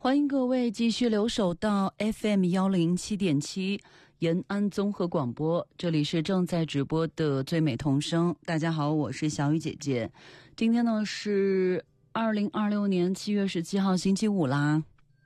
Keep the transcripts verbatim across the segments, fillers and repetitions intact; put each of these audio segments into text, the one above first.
欢迎各位继续留守到 F M 一零七点七 延安综合广播，这里是正在直播的最美童声。大家好，我是小雨姐姐。今天呢是二零二六年七月十七号星期五啦。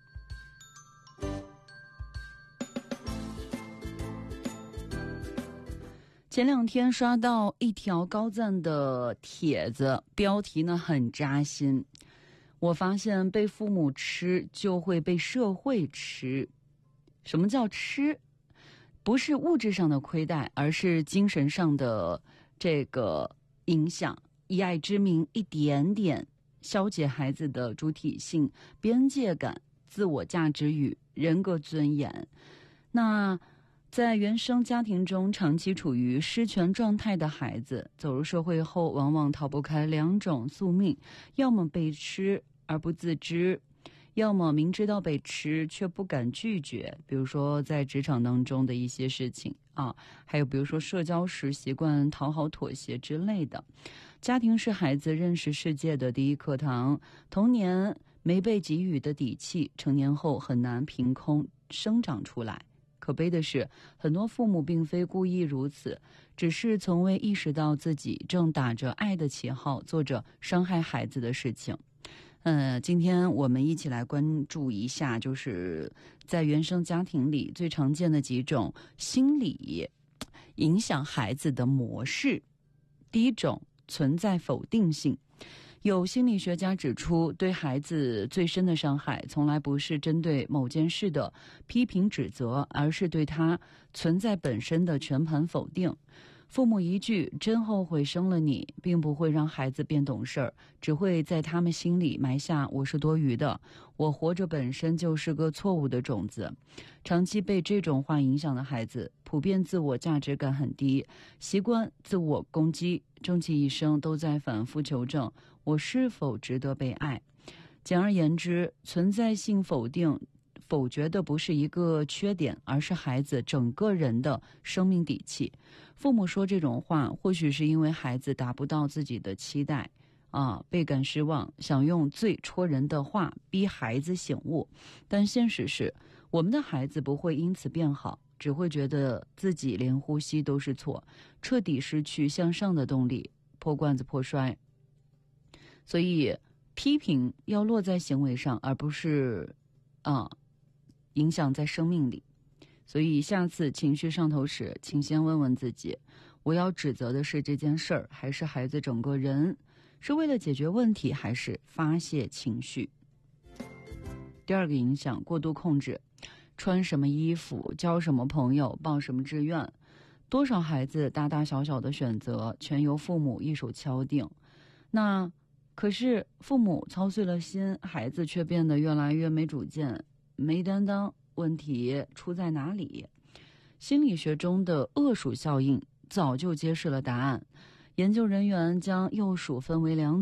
前两天刷到一条高赞的帖子，标题呢很扎心。我发现被父母吃就会被社会吃。什么叫吃？不是物质上的亏待，而是精神上的这个影响。以爱之名，一点点消解孩子的主体性、边界感、自我价值与人格尊严。那在原生家庭中长期处于失权状态的孩子，走入社会后往往逃不开两种宿命，要么被吃而不自知，要么明知道被吃却不敢拒绝，比如说在职场当中的一些事情啊，还有比如说社交时习惯讨好妥协之类的。家庭是孩子认识世界的第一课堂，童年没被给予的底气，成年后很难凭空生长出来。可悲的是，很多父母并非故意如此，只是从未意识到自己正打着爱的旗号做着伤害孩子的事情。呃，今天我们一起来关注一下，就是在原生家庭里最常见的几种心理影响孩子的模式。第一种，存在否定性。有心理学家指出，对孩子最深的伤害从来不是针对某件事的批评指责，而是对它存在本身的全盘否定。父母一句真后悔生了你，并不会让孩子变懂事儿，只会在他们心里埋下我是多余的，我活着本身就是个错误的种子。长期被这种话影响的孩子，普遍自我价值感很低，习惯自我攻击，终其一生都在反复求证我是否值得被爱。简而言之，存在性否定否决的不是一个缺点，而是孩子整个人的生命底气。父母说这种话，或许是因为孩子达不到自己的期待啊，倍感失望，想用最戳人的话逼孩子醒悟。但现实是，我们的孩子不会因此变好，只会觉得自己连呼吸都是错，彻底失去向上的动力，破罐子破摔。所以批评要落在行为上，而不是啊影响在生命里。所以下次情绪上头时，请先问问自己，我要指责的是这件事儿，还是孩子整个人？是为了解决问题，还是发泄情绪？第二个影响，过度控制。穿什么衣服，交什么朋友，报什么志愿，多少孩子大大小小的选择全由父母一手敲定。那可是父母操碎了心，孩子却变得越来越没主见、没担当。问题出在哪里？心理学中的恶鼠效应早就揭示了答案。研究人员将幼鼠分为两